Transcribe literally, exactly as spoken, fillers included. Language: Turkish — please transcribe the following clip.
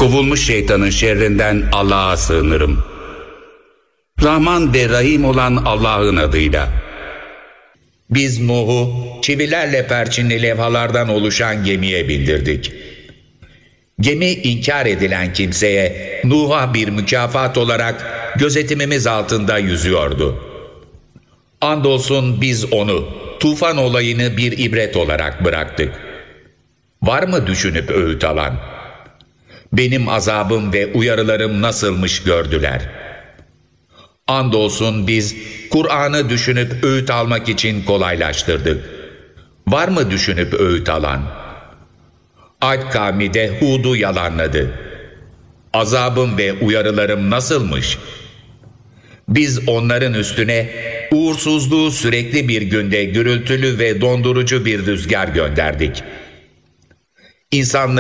Kovulmuş şeytanın şerrinden Allah'a sığınırım. Rahman ve Rahim olan Allah'ın adıyla. Biz Nuh'u çivilerle perçinli levhalardan oluşan gemiye bindirdik. Gemi inkar edilen kimseye Nuh'a bir mükafat olarak gözetimimiz altında yüzüyordu. Andolsun biz onu, tufan olayını bir ibret olarak bıraktık. Var mı düşünüp öğüt alan? Benim azabım ve uyarılarım nasılmış gördüler. Andolsun biz Kur'an'ı düşünüp öğüt almak için kolaylaştırdık. Var mı düşünüp öğüt alan? Ad kavmi de Hud'u yalanladı. Azabım ve uyarılarım nasılmış? Biz onların üstüne uğursuzluğu sürekli bir günde gürültülü ve dondurucu bir rüzgar gönderdik. İnsanları